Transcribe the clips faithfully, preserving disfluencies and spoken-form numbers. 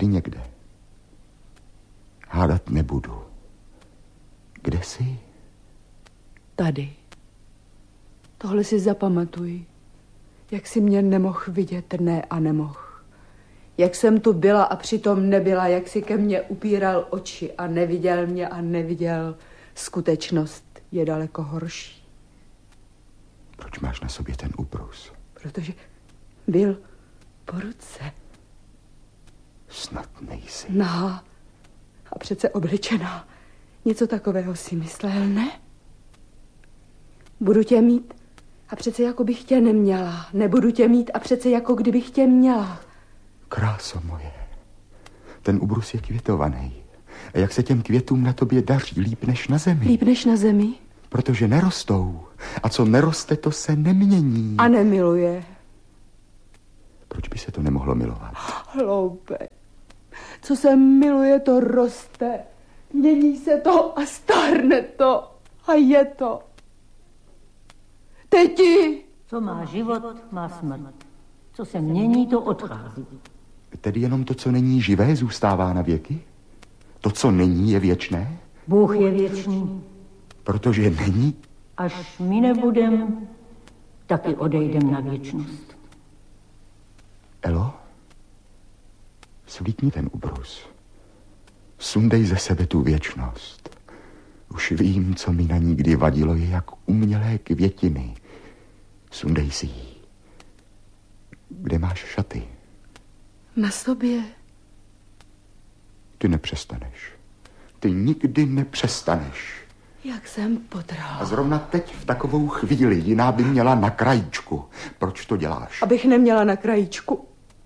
tady někde. Hádat nebudu. Kde jsi? Tady. Tohle si zapamatuj. Jak jsi mě nemohl vidět, ne a nemohl. Jak jsem tu byla a přitom nebyla, jak si ke mně upíral oči a neviděl mě a neviděl. Skutečnost je daleko horší. Proč máš na sobě ten ubrus? Protože byl po ruce. Snad nejsi. Nahá a přece obličená. Něco takového si myslel, ne? Budu tě mít a přece jako bych tě neměla. Nebudu tě mít a přece jako kdybych tě měla. Kráso moje, ten ubrus je květovaný. A jak se těm květům na tobě daří, líp než na zemi. Líp než na zemi? Protože nerostou. A co neroste, to se nemění. A nemiluje. Proč by se to nemohlo milovat? Hloupé. Co se miluje, to roste. Mění se to a stárne to. A je to. Teti! Co má život, má smrt. Co se mění, to odchází. Tedy jenom to, co není živé, zůstává na věky? To, co není, je věčné? Bůh je věčný. Protože není? Až my nebudem, taky odejdem na věčnost. Elo, svlíkni ten ubrus. Sundej ze sebe tu věčnost. Už vím, co mi na ní kdy vadilo, je jak umělé květiny. Sundej si ji. Kde máš šaty? Na sobě. Ty nepřestaneš. Ty nikdy nepřestaneš. Jak jsem potrhla. A zrovna teď v takovou chvíli jiná by měla na krajíčku. Proč to děláš? Abych neměla na krajíčku.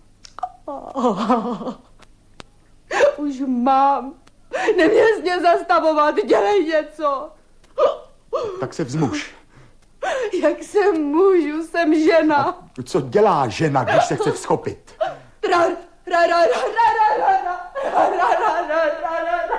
Oh, už mám. Neměl jsi mě zastavovat, dělej něco. Tak se vzmuž. Jak se můžu, jsem žena. A co dělá žena, když se chce vzchopit? Ra, ra, ra, ra, ra, ra, ra, ra, ra, ra, ra, ra, ra,